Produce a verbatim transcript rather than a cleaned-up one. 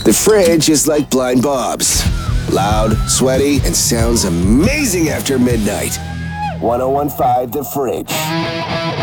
The Fridge is like Blind Bob's. Loud, sweaty, and sounds amazing after midnight. one oh one point five The Fridge.